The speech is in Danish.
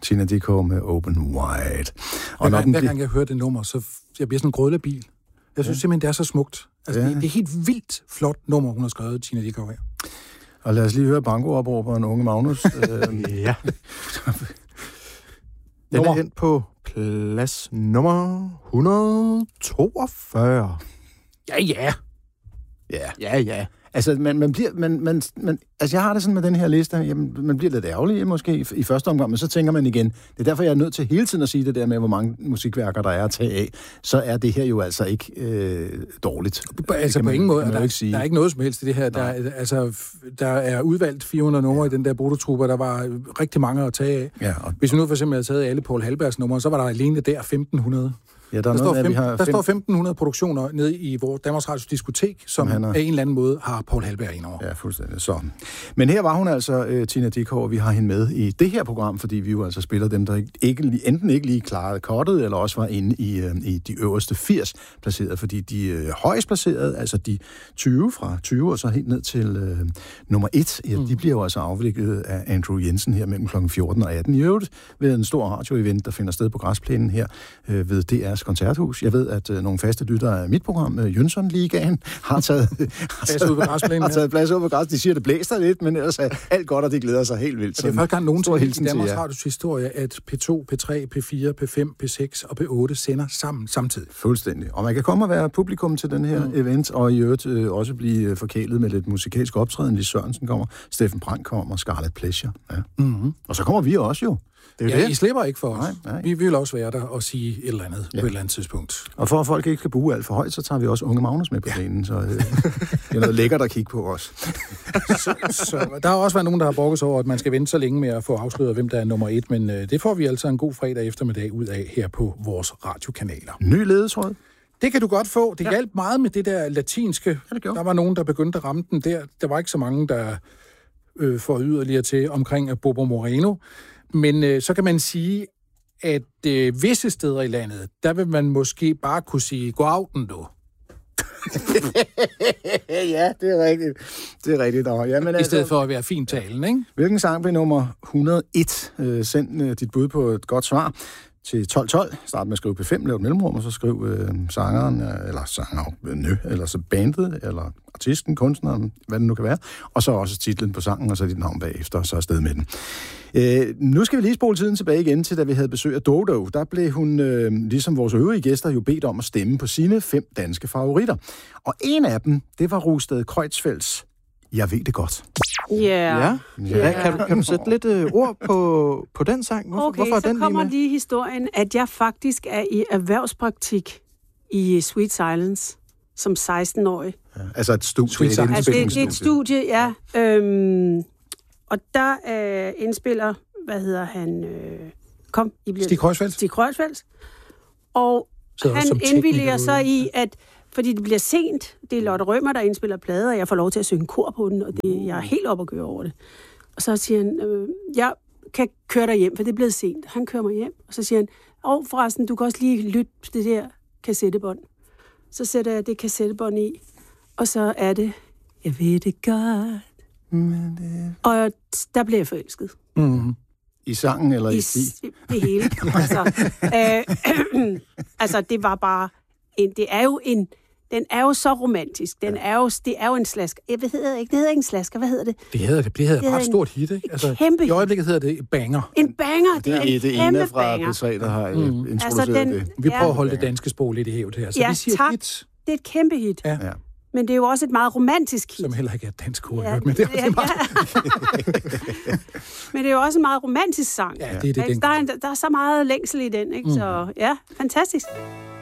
Tina Dickow med Open Wide. Og hver gang jeg hører det nummer, så jeg bliver sådan en grødlabil. Jeg synes simpelthen, det er så smukt. Altså, det er helt vildt flot nummer, hun har skrevet, Tina Dickow her. Og lad os lige høre bankoopråberen Unge Magnus. Ja. Den er endt på plads nummer 142. Ja. Altså, altså, jeg har det sådan med den her liste, jamen, man bliver lidt ærgerlig måske i første omgang, men så tænker man igen, det er derfor, jeg er nødt til hele tiden at sige det der med, hvor mange musikværker der er at tage af, så er det her jo altså ikke dårligt. Altså på ingen måde, der er ikke noget som helst i det her. Der er udvalgt 400 numre i den der Bodo-trupper, der var rigtig mange at tage af. Ja, hvis vi nu for eksempel havde taget alle Paul Halbergs numre, så var der alene der 1.500. Ja, der står 1.500 produktioner nede i vores Danmarks Radios diskotek, som af en eller anden måde har Paul Halberg indover. Ja, fuldstændig. Så. Men her var hun altså, Tina Dickow, og vi har hende med i det her program, fordi vi jo altså spiller dem, der enten ikke lige klarede kortet, eller også var inde i de øverste 80 placeret, fordi de højst placerede, altså de 20 fra 20 og så helt ned til nummer 1, ja, de bliver jo altså afviklet af Andrew Jensen her mellem kl. 14 og 18. I øvrigt ved en stor radioevent, der finder sted på græsplænen her ved DR's koncerthus. Jeg ved, at nogle faste lyttere af mit program, Jønsson-ligaen, har taget plads ud på græs. De siger, det blæser lidt, men ellers er alt godt, og det glæder sig helt vildt. Det er første gang nogensinde i Danmarks Radios historie, at P2, P3, P4, P5, P6 og P8 sender sammen samtidig. Fuldstændig. Og man kan komme og være publikum til den her event, og i øvrigt også blive forkælet med lidt musikalsk optræden. Lis Sørensen kommer, Steffen Brandt kommer, Scarlet Pleasure. Ja. Mm-hmm. Og så kommer vi også jo. Det. I slipper ikke for os. Nej. Vi vil også være der og sige et eller andet på et eller andet tidspunkt. Og for at folk ikke skal buge alt for højt, så tager vi også Unge Magnus med på scenen, så det er noget lækkert at kigge på os. så der har også været nogen, der har brokket sig over, at man skal vente så længe med at få afsløret, hvem der er nummer 1, men det får vi altså en god fredag eftermiddag ud af her på vores radiokanaler. Ny ledetråd. Det kan du godt få. Det hjalp meget med det der latinske. Der var nogen, der begyndte at ramme den der. Der var ikke så mange, der får yderligere til omkring Bobo Moreno. Men så kan man sige, at visse steder i landet, der vil man måske bare kunne sige, gå aften du. Ja, det er rigtigt. Det er rigtigt. Jamen, i stedet for at være fin talen, ikke? Hvilken sang blev nummer 101? Send dit bud på et godt svar til 1212. Start med at skrive P5, lav et mellemrum, og så skriv sangeren, eller sangeren, eller så bandet, eller artisten, kunstneren, hvad det nu kan være, og så også titlen på sangen, og så dit navn bagefter, og så afsted med den. Nu skal vi lige spole tiden tilbage igen til, da vi havde besøg af Dodo. Der blev hun, ligesom vores øvrige gæster, jo bedt om at stemme på sine 5 danske favoritter. Og en af dem, det var Rosted Kreutzfeldts Jeg ved det godt. Ja. Kan du sætte lidt ord på den sang? Hvorfor er den så kommer lige historien, at jeg faktisk er i erhvervspraktik i Sweet Silence som 16-årig. Ja, altså et studie. Det er et studie, ja. Og der indspiller, hvad hedder han? Stig Kreutzfeldt. Stig Kreutzfeldt. Og han indvilliger så i, at fordi det bliver sent, det er Lotte Rømer, der indspiller plader, og jeg får lov til at synge kor på den, og jeg er helt op at køre over det. Og så siger han, jeg kan køre dig hjem, for det er blevet sent. Han kører mig hjem, og så siger han, forresten, du kan også lige lytte på det der kassettebånd. Så sætter jeg det kassettebånd i, og så er det, jeg ved det godt. Og der blev jeg forelsket. Mm-hmm. I sangen eller i det hele. Altså, det var bare den er jo så romantisk. Det er jo en slasker. Det hedder ikke en slasker. Hvad hedder det? Det hedder et ret stort hit, ikke? Altså, i øjeblikket hedder det banger. En banger. Det er det ene fra P3, der har introduceret det. Vi prøver at holde det danske sprog lidt i hævd her. Så vi siger tak. Hit. Det er et kæmpe hit. Ja. Men det er jo også et meget romantisk hit. Som heller ikke er et dansk ord, men det er meget... Men det er jo også en meget romantisk sang. Ja, det er det. Der er så meget længsel i den, ikke? Så ja, fantastisk.